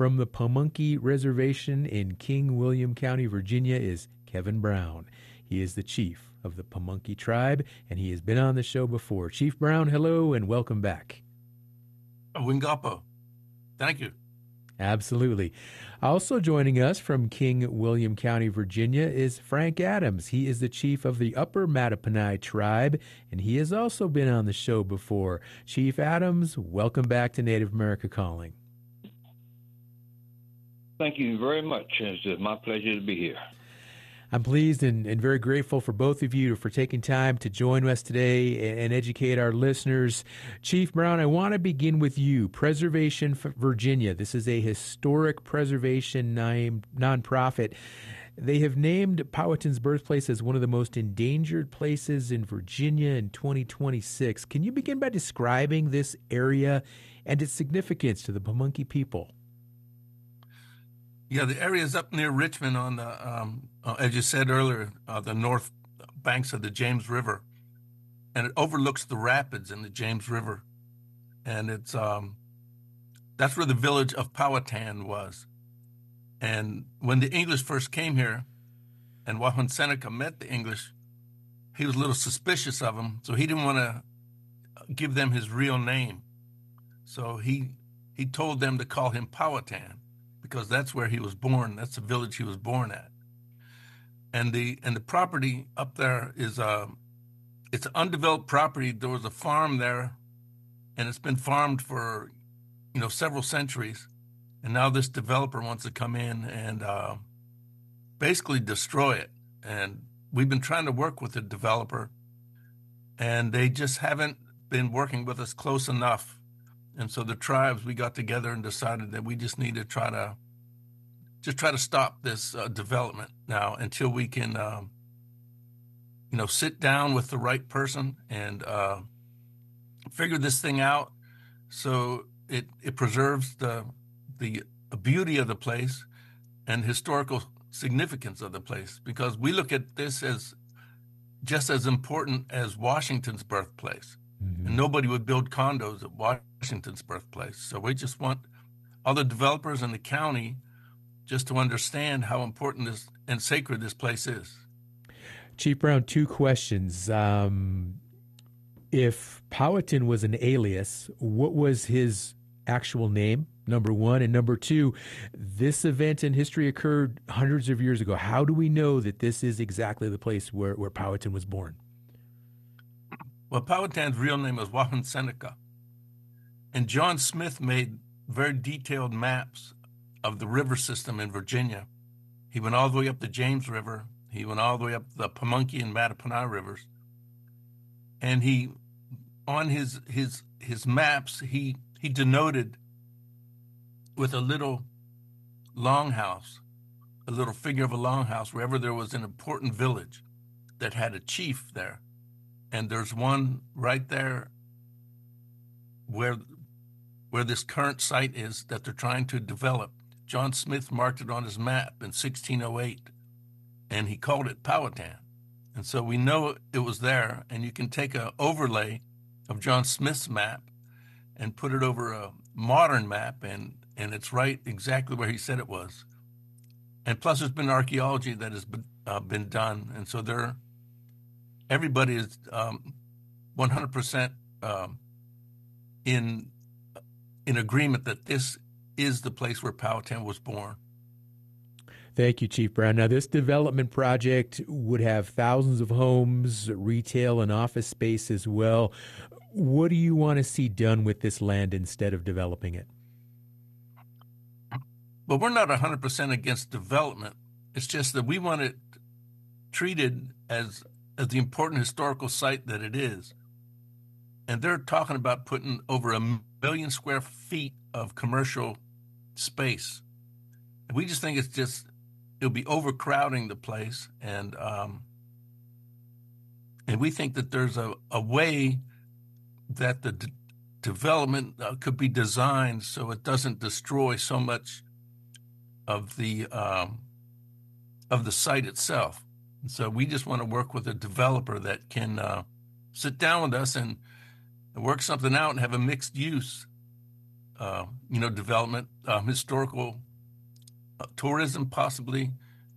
from the Pamunkey Reservation in King William County, Virginia, is Kevin Brown. He is the chief of the Pamunkey tribe, and he has been on the show before. Chief Brown, hello, and welcome back. Wingapo, thank you. Absolutely. Also joining us from King William County, Virginia, is Frank Adams. He is the chief of the Upper Mattaponi tribe, and he has also been on the show before. Chief Adams, welcome back to Native America Calling. Thank you very much. It's my pleasure to be here. I'm pleased and very grateful for both of you for taking time to join us today and educate our listeners. Chief Brown, I want to begin with you. Preservation Virginia. This is a historic preservation nonprofit. They have named Powhatan's birthplace as one of the most endangered places in Virginia in 2026. Can you begin by describing this area and its significance to the Pamunkey people? Yeah, the area is up near Richmond on the, as you said earlier, the north banks of the James River, and it overlooks the rapids in the James River, and it's that's where the village of Powhatan was. And when the English first came here, and when Seneca met the English, he was a little suspicious of them, so he didn't want to give them his real name. So he told them to call him Powhatan, because that's where he was born. That's the village he was born at. And the property up there is it's an undeveloped property. There was a farm there, and it's been farmed for several centuries. And now this developer wants to come in and basically destroy it. And we've been trying to work with the developer, and they just haven't been working with us close enough. And so the tribes, we got together and decided that we just need to try to stop this development now until we can, sit down with the right person and figure this thing out, so it preserves the beauty of the place and historical significance of the place. Because we look at this as just as important as Washington's birthplace. Mm-hmm. And nobody would build condos at Washington's birthplace. So we just want other developers in the county just to understand how important this and sacred this place is. Chief Brown, two questions. If Powhatan was an alias, what was his actual name, number one? And number two, this event in history occurred hundreds of years ago. How do we know that this is exactly the place where Powhatan was born? Well, Powhatan's real name was Wahun Seneca. And John Smith made very detailed maps of the river system in Virginia. He went all the way up the James River. He went all the way up the Pamunkey and Mattaponi rivers. And he, on his maps, he denoted with a little longhouse, a little figure of a longhouse, wherever there was an important village that had a chief there. And there's one right there where this current site is that they're trying to develop. John Smith marked it on his map in 1608, and he called it Powhatan. And so we know it was there, and you can take an overlay of John Smith's map and put it over a modern map, and it's right exactly where he said it was. And plus there's been archaeology that has been done, and so everybody is 100% in agreement that this is the place where Powhatan was born. Thank you, Chief Brown. Now, this development project would have thousands of homes, retail, and office space as well. What do you want to see done with this land instead of developing it? Well, we're not 100% against development. It's just that we want it treated as the important historical site that it is. And they're talking about putting over 1 million square feet of commercial space. And we just think it'll be overcrowding the place. And we think that there's a way that the development could be designed so it doesn't destroy so much of the site itself. And so we just want to work with a developer that can sit down with us and work something out and have a mixed use development, historical tourism, possibly,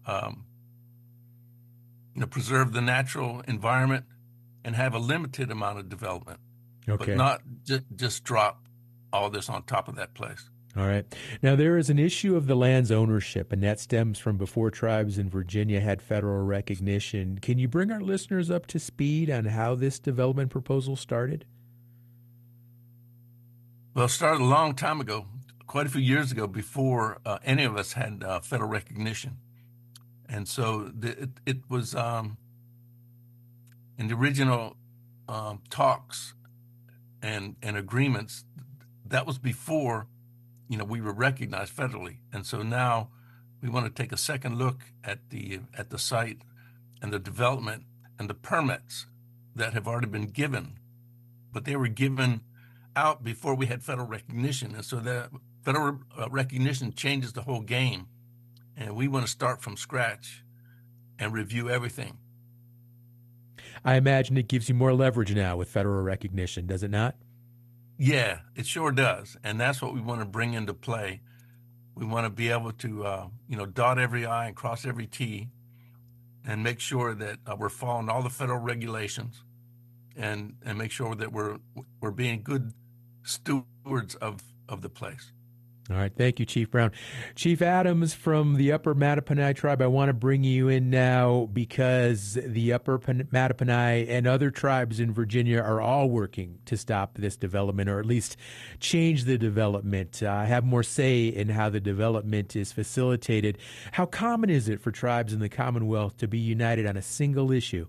preserve the natural environment and have a limited amount of development, but not just drop all this on top of that place. All right. Now, there is an issue of the land's ownership, and that stems from before tribes in Virginia had federal recognition. Can you bring our listeners up to speed on how this development proposal started? Well, it started a long time ago, quite a few years ago, before any of us had federal recognition. And so it was in the original talks and agreements, that was before we were recognized federally. And so now we want to take a second look at the site and the development and the permits that have already been given, but they were given out before we had federal recognition. And so that federal recognition changes the whole game. And we want to start from scratch and review everything. I imagine it gives you more leverage now with federal recognition, does it not? Yeah, it sure does. And that's what we want to bring into play. We want to be able to, dot every I and cross every T and make sure that we're following all the federal regulations and make sure that we're being good stewards of the place. All right. Thank you, Chief Brown. Chief Adams from the Upper Mattaponi tribe, I want to bring you in now because the Upper Mattaponi and other tribes in Virginia are all working to stop this development, or at least change the development, have more say in how the development is facilitated. How common is it for tribes in the Commonwealth to be united on a single issue?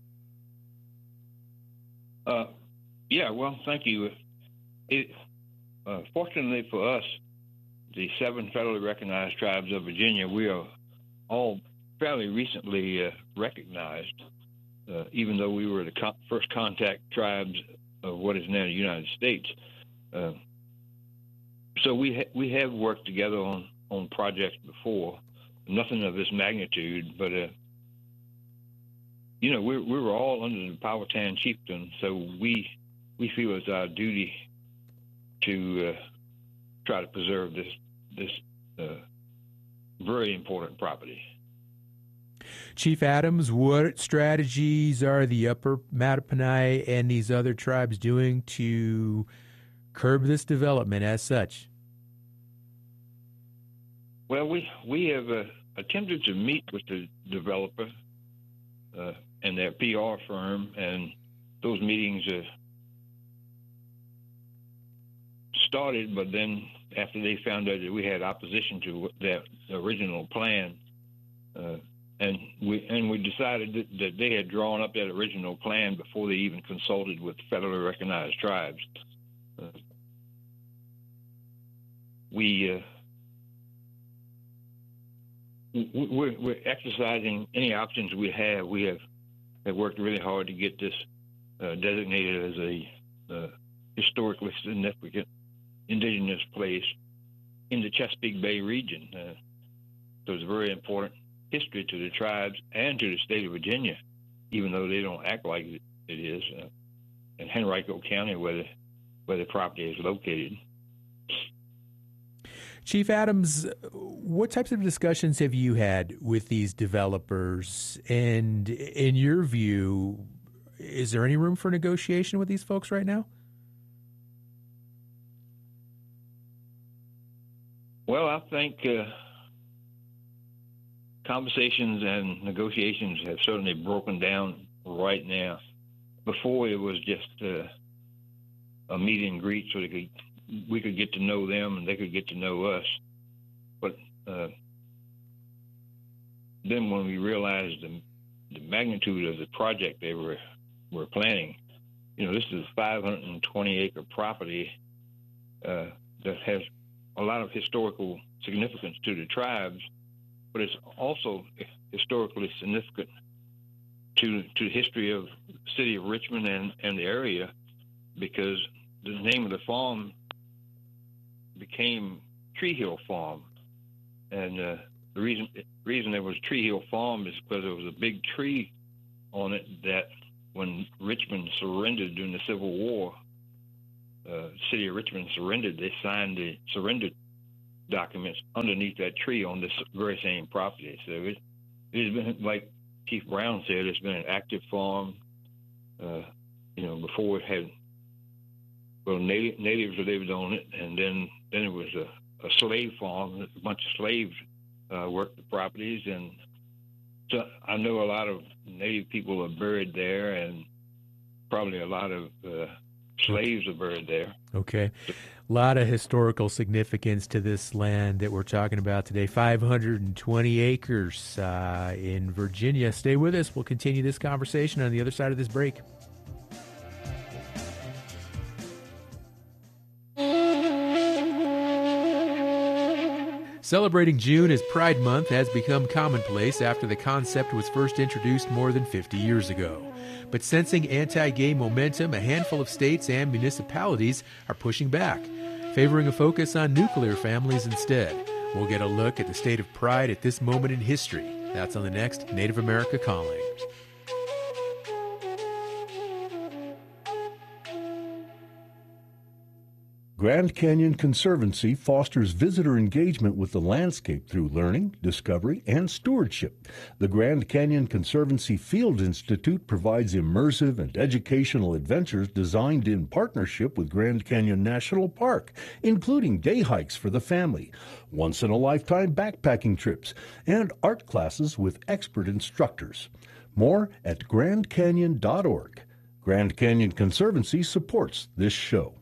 Well, thank you. Fortunately for us, the 7 federally recognized tribes of Virginia, we are all fairly recently recognized, even though we were the first contact tribes of what is now the United States. So we have worked together on projects before, nothing of this magnitude, but we were all under the Powhatan chieftain, so we feel it's our duty to try to preserve this very important property. Chief Adams, what strategies are the Upper Mattaponi and these other tribes doing to curb this development as such? Well, we have attempted to meet with the developer and their PR firm, and those meetings started, but then after they found out that we had opposition to that original plan, and we decided that they had drawn up that original plan before they even consulted with federally recognized tribes. We're exercising any options we have. We have worked really hard to get this designated as a historically significant indigenous place in the Chesapeake Bay region. So it's a very important history to the tribes and to the state of Virginia, even though they don't act like it is, in Henrico County, where the property is located. Chief Adams, what types of discussions have you had with these developers? And in your view, is there any room for negotiation with these folks right now? Well, I think conversations and negotiations have certainly broken down right now. Before, it was just a meet and greet so we could get to know them and they could get to know us. But then when we realized the magnitude of the project they were planning, this is a 520-acre property that has a lot of historical significance to the tribes, but it's also historically significant to the history of the city of Richmond and the area, because the name of the farm became Tree Hill Farm. And the reason there was Tree Hill Farm is because there was a big tree on it that when Richmond surrendered during the Civil War, city of Richmond surrendered, they signed the surrender documents underneath that tree on this very same property. So it's been, like Chief Brown said, it's been an active farm. Before it had, natives lived on it, and then it was a slave farm. A bunch of slaves worked the properties, and so I know a lot of native people are buried there, and probably a lot of slaves are buried there. Okay. A lot of historical significance to this land that we're talking about today. 520 acres in Virginia. Stay with us. We'll continue this conversation on the other side of this break. Celebrating June as Pride Month has become commonplace after the concept was first introduced more than 50 years ago. But sensing anti-gay momentum, a handful of states and municipalities are pushing back, favoring a focus on nuclear families instead. We'll get a look at the state of pride at this moment in history. That's on the next Native America Calling. Grand Canyon Conservancy fosters visitor engagement with the landscape through learning, discovery, and stewardship. The Grand Canyon Conservancy Field Institute provides immersive and educational adventures designed in partnership with Grand Canyon National Park, including day hikes for the family, once-in-a-lifetime backpacking trips, and art classes with expert instructors. More at grandcanyon.org. Grand Canyon Conservancy supports this show.